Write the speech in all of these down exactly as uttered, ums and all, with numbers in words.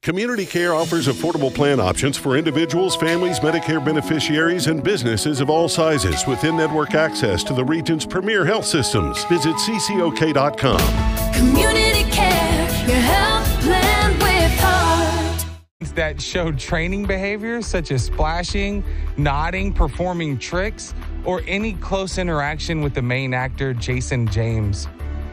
Community Care offers affordable plan options for individuals, families, Medicare beneficiaries, and businesses of all sizes with in-network access to the region's premier health systems. Visit C C O K dot com. Community Care, your health plan with heart. That showed training behaviors such as splashing, nodding, performing tricks, or any close interaction with the main actor, Jason James.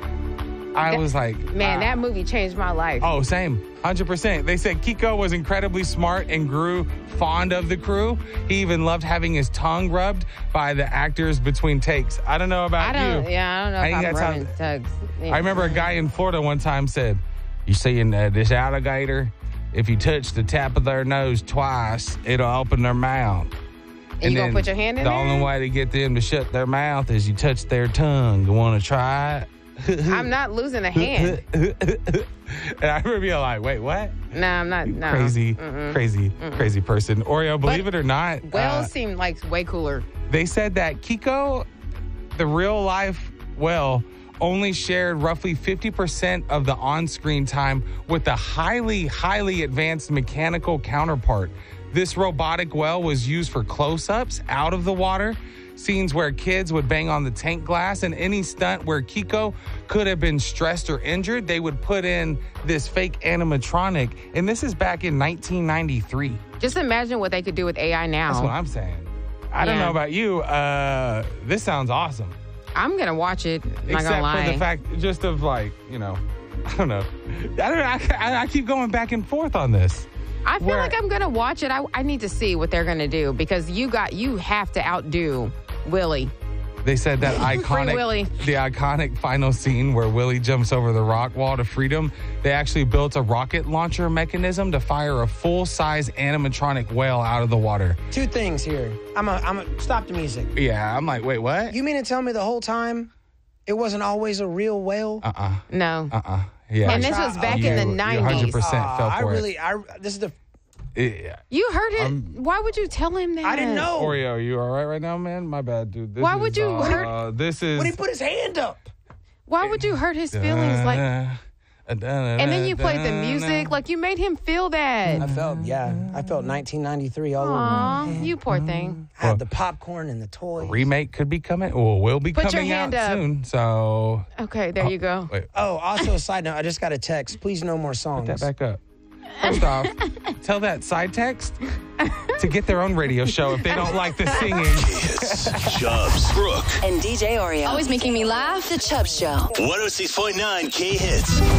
I that, was like... Man, uh, that movie changed my life. Oh, same. one hundred percent. They said Kiko was incredibly smart and grew fond of the crew. He even loved having his tongue rubbed by the actors between takes. I don't know about I don't, you. Yeah, I don't know I if think I'm that's rubbing how- tugs. Yeah. I remember a guy in Florida one time said, you seeing uh, this alligator? If you touch the tap of their nose twice, it'll open their mouth. And you then gonna put your hand in the there? only way to get them to shut their mouth is you touch their tongue. You want to try it? I'm not losing a hand. And I remember being like, wait, what? No, I'm not. No. Crazy, Mm-mm. crazy, Mm-mm. crazy person. Oreo, believe But it or not, Whales uh, seem like way cooler. they said that Kiko, the real life whale, only shared roughly fifty percent of the on-screen time with the highly, highly advanced mechanical counterpart. This robotic whale was used for close-ups out of the water, scenes where kids would bang on the tank glass, and any stunt where Kiko could have been stressed or injured, they would put in this fake animatronic. And this is back in nineteen ninety-three. Just imagine what they could do with A I now. That's what I'm saying. I don't Yeah. know about you. Uh, this sounds awesome. I'm gonna watch it. I'm not Except gonna lie. for the fact just of like, you know, I don't know. I don't know. I, I keep going back and forth on this. I feel Where- like I'm gonna watch it. I, I need to see what they're gonna do because you got you have to outdo Willie. They said that iconic, Willie. the iconic final scene where Willie jumps over the rock wall to freedom. They actually built a rocket launcher mechanism to fire a full-size animatronic whale out of the water. Two things here. I'm a, I'm a, stop the music. Yeah, I'm like, wait, what? You mean to tell me the whole time it wasn't always a real whale? Uh-uh, No. uh-uh. Yeah. And this was back you, in the you one hundred nineties. percent Aw, fell I for really, I this is the. it. Yeah. You heard it. Um, Why would you tell him that? I didn't know. Oreo, you all right right now, man? My bad, dude. This Why is, would you uh, hurt- Uh, this is... When he put his hand up. Why would you hurt his feelings? Like, and and then you played the music. Like you made him feel I that. felt, yeah, I felt nineteen ninety-three all over Aw, me. you poor thing. I had the popcorn and the toys. remake could be coming, or will be Put your coming out hand up. soon. So Okay, there you go. wait, Oh, also a side note, I just got a text. Please no more songs. put that back up. First off, tell that side text to get their own radio show if they don't like the singing. Hits, Chubbs, Brooke, And D J Oreo. Always making me laugh. The Chubb Show. one oh six point nine K Hits.